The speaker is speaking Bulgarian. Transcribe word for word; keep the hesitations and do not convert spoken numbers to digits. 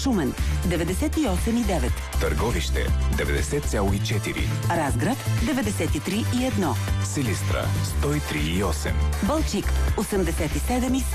Шумен деветдесет и осем и девет, Търговище деветдесет цяло и четири, Разград деветдесет и три и едно, Силистра сто и три и осем, Балчик осемдесет и седем и